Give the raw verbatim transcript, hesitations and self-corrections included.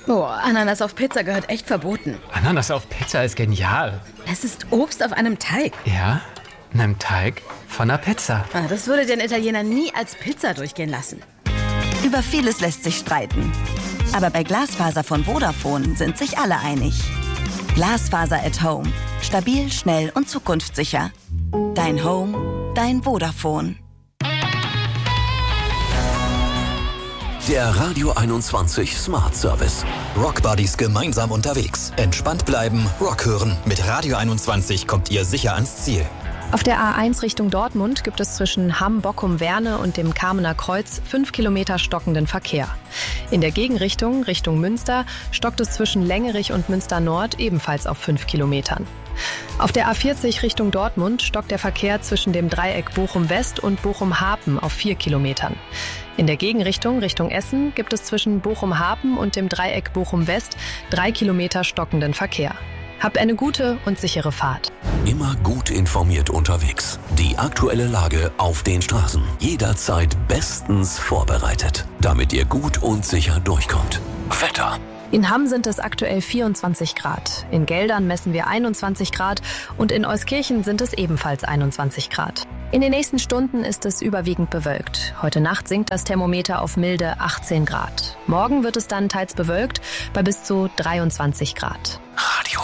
Oh, Ananas auf Pizza gehört echt verboten. Ananas auf Pizza ist genial. Es ist Obst auf einem Teig. Ja, einem Teig von einer Pizza. Ah, das würde den Italiener nie als Pizza durchgehen lassen. Über vieles lässt sich streiten. Aber bei Glasfaser von Vodafone sind sich alle einig. Glasfaser at Home. Stabil, schnell und zukunftssicher. Dein Home, dein Vodafone. Der Radio einundzwanzig Smart Service. Rock Buddies gemeinsam unterwegs. Entspannt bleiben, Rock hören. Mit Radio einundzwanzig kommt ihr sicher ans Ziel. Auf der A eins Richtung Dortmund gibt es zwischen Hamm-Bockum-Werne und dem Kamener Kreuz fünf Kilometer stockenden Verkehr. In der Gegenrichtung, Richtung Münster, stockt es zwischen Längerich und Münster-Nord ebenfalls auf fünf Kilometern. Auf der A vierzig Richtung Dortmund stockt der Verkehr zwischen dem Dreieck Bochum-West und Bochum-Hapen auf vier Kilometern. In der Gegenrichtung, Richtung Essen, gibt es zwischen Bochum-Hapen und dem Dreieck Bochum-West drei Kilometer stockenden Verkehr. Habt eine gute und sichere Fahrt. Immer gut informiert unterwegs. Die aktuelle Lage auf den Straßen. Jederzeit bestens vorbereitet, damit ihr gut und sicher durchkommt. Wetter. In Hamm sind es aktuell vierundzwanzig Grad. In Geldern messen wir einundzwanzig Grad und in Euskirchen sind es ebenfalls einundzwanzig Grad. In den nächsten Stunden ist es überwiegend bewölkt. Heute Nacht sinkt das Thermometer auf milde achtzehn Grad. Morgen wird es dann teils bewölkt bei bis zu dreiundzwanzig Grad.